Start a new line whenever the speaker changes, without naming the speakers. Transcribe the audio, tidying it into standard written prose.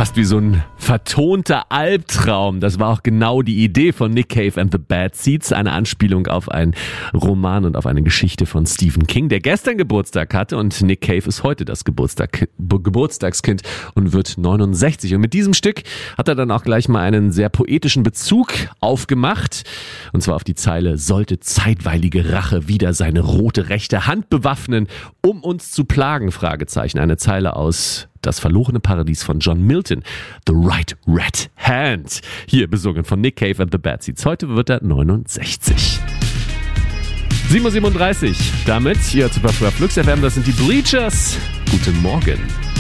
fast wie so ein vertonter Albtraum. Das war auch genau die Idee von Nick Cave and the Bad Seeds, eine Anspielung auf einen Roman und auf eine Geschichte von Stephen King, der gestern Geburtstag hatte, und Nick Cave ist heute das Geburtstagskind und wird 69. Und mit diesem Stück hat er dann auch gleich mal einen sehr poetischen Bezug aufgemacht, und zwar auf die Zeile: Sollte zeitweilige Rache wieder seine rote rechte Hand bewaffnen, um uns zu plagen? Fragezeichen. Eine Zeile aus Das verlorene Paradies von John Milton. The Right Red Hand. Hier besungen von Nick Cave and the Bad Seeds. Heute wird er 69. 7:37 Uhr. Damit hier zu Flux FM. Das sind die Bleachers. Guten Morgen.